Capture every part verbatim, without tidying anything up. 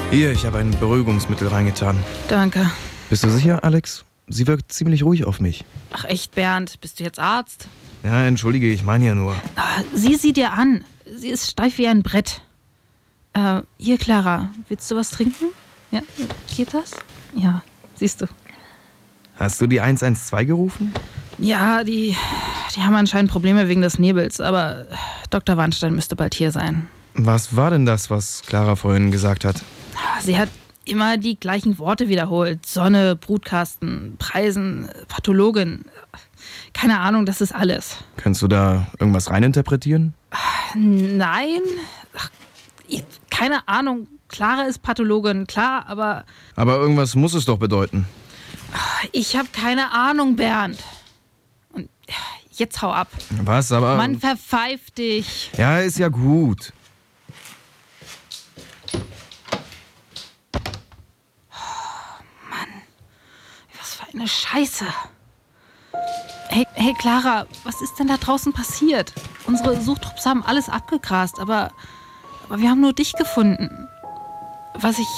Hier, ich habe ein Beruhigungsmittel reingetan. Danke. Bist du sicher, Alex? Sie wirkt ziemlich ruhig auf mich. Ach echt, Bernd, bist du jetzt Arzt? Ja, entschuldige, ich meine ja nur. Ah, sieh sie dir an. Sie ist steif wie ein Brett. Äh, hier, Clara, willst du was trinken? Ja, geht das? Ja, siehst du. Hast du die eins eins zwei gerufen? Ja, die, die haben anscheinend Probleme wegen des Nebels, aber Doktor Warnstein müsste bald hier sein. Was war denn das, was Clara vorhin gesagt hat? Sie hat immer die gleichen Worte wiederholt. Sonne, Brutkasten, Preisen, Pathologin. Keine Ahnung, das ist alles. Kannst du da irgendwas reininterpretieren? Nein. Ach, ich, keine Ahnung. Clara ist Pathologin, klar, aber... Aber irgendwas muss es doch bedeuten. Ich habe keine Ahnung, Bernd. Und jetzt hau ab. Was, aber... Mann, verpfeif dich. Ja, ist ja gut. Eine Scheiße. Hey, hey, Clara, was ist denn da draußen passiert? Unsere Suchtrupps haben alles abgegrast, aber, aber wir haben nur dich gefunden. Was ich...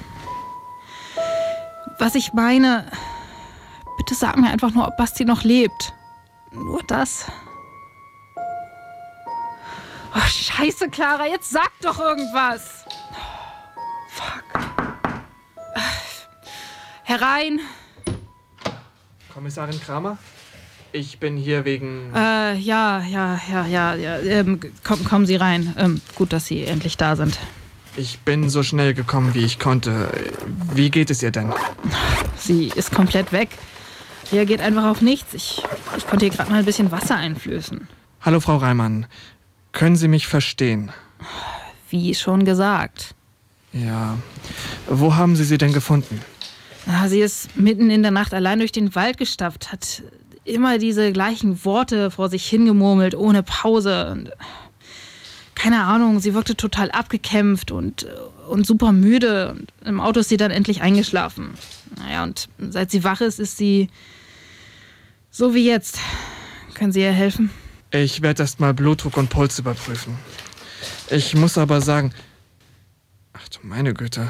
Was ich meine... Bitte sag mir einfach nur, ob Basti noch lebt. Nur das. Oh, Scheiße, Clara, jetzt sag doch irgendwas. Fuck. Herein. Kommissarin Kramer? Ich bin hier wegen... Äh, ja, ja, ja, ja, ja. Ähm, komm, kommen Sie rein. Ähm, gut, dass Sie endlich da sind. Ich bin so schnell gekommen, wie ich konnte. Wie geht es ihr denn? Sie ist komplett weg. Reagiert einfach auf nichts. Ich, ich konnte ihr gerade mal ein bisschen Wasser einflößen. Hallo, Frau Reimann. Können Sie mich verstehen? Wie schon gesagt. Ja. Wo haben Sie sie denn gefunden? Ja, sie ist mitten in der Nacht allein durch den Wald gestapft, hat immer diese gleichen Worte vor sich hingemurmelt, ohne Pause. Und keine Ahnung, sie wirkte total abgekämpft und, und super müde. Und im Auto ist sie dann endlich eingeschlafen. Naja, und seit sie wach ist, ist sie so wie jetzt. Können Sie ihr helfen? Ich werde erst mal Blutdruck und Puls überprüfen. Ich muss aber sagen... Ach du meine Güte...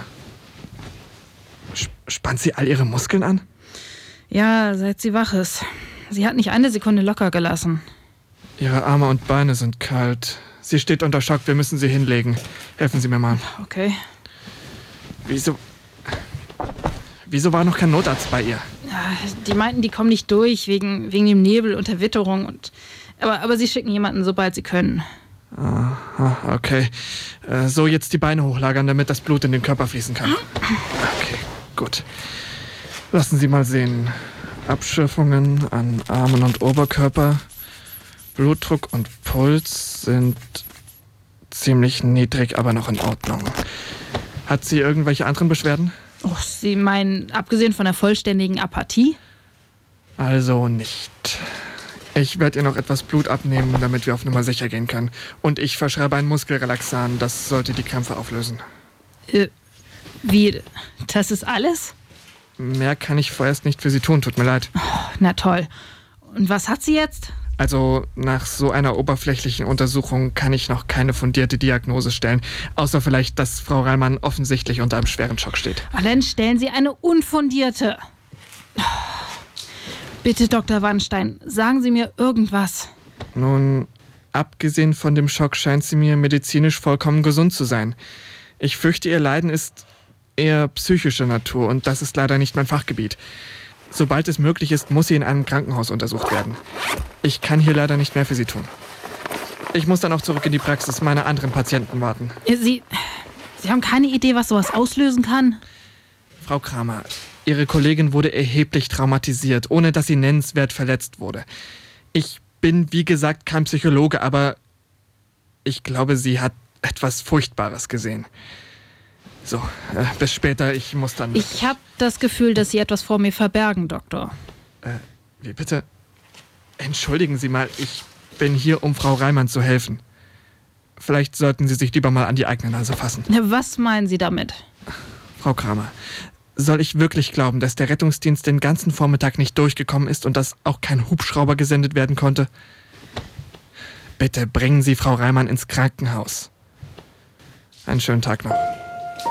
Spannt sie all ihre Muskeln an? Ja, seit sie wach ist. Sie hat nicht eine Sekunde locker gelassen. Ihre Arme und Beine sind kalt. Sie steht unter Schock, wir müssen sie hinlegen. Helfen Sie mir mal. Okay. Wieso... Wieso war noch kein Notarzt bei ihr? Ja, die meinten, die kommen nicht durch, wegen, wegen dem Nebel und der Witterung. Und, aber, aber sie schicken jemanden, sobald sie können. Aha, okay. Äh, so, jetzt die Beine hochlagern, damit das Blut in den Körper fließen kann. Okay, gut. Lassen Sie mal sehen. Abschürfungen an Armen und Oberkörper. Blutdruck und Puls sind ziemlich niedrig, aber noch in Ordnung. Hat sie irgendwelche anderen Beschwerden? Oh, Sie meinen, abgesehen von der vollständigen Apathie? Also nicht. Ich werde ihr noch etwas Blut abnehmen, damit wir auf Nummer sicher gehen können. Und ich verschreibe ein Muskelrelaxan. Das sollte die Krämpfe auflösen. Äh, wie? Das ist alles? Mehr kann ich vorerst nicht für sie tun, tut mir leid. Oh, na toll. Und was hat sie jetzt? Also, nach so einer oberflächlichen Untersuchung kann ich noch keine fundierte Diagnose stellen. Außer vielleicht, dass Frau Reimann offensichtlich unter einem schweren Schock steht. Ah, dann stellen Sie eine unfundierte. Bitte, Doktor Warnstein, sagen Sie mir irgendwas. Nun, abgesehen von dem Schock scheint sie mir medizinisch vollkommen gesund zu sein. Ich fürchte, ihr Leiden ist eher psychischer Natur und das ist leider nicht mein Fachgebiet. Sobald es möglich ist, muss sie in einem Krankenhaus untersucht werden. Ich kann hier leider nicht mehr für sie tun. Ich muss dann auch zurück in die Praxis meiner anderen Patienten warten. Sie, Sie haben keine Idee, was sowas auslösen kann? Frau Kramer, Ihre Kollegin wurde erheblich traumatisiert, ohne dass sie nennenswert verletzt wurde. Ich bin, wie gesagt, kein Psychologe, aber ich glaube, sie hat etwas Furchtbares gesehen. So, äh, bis später, ich muss dann... Ich habe das Gefühl, dass Sie etwas vor mir verbergen, Doktor. Äh, wie bitte? Entschuldigen Sie mal, ich bin hier, um Frau Reimann zu helfen. Vielleicht sollten Sie sich lieber mal an die eigene Nase fassen. Was meinen Sie damit? Frau Kramer, soll ich wirklich glauben, dass der Rettungsdienst den ganzen Vormittag nicht durchgekommen ist und dass auch kein Hubschrauber gesendet werden konnte? Bitte bringen Sie Frau Reimann ins Krankenhaus. Einen schönen Tag noch.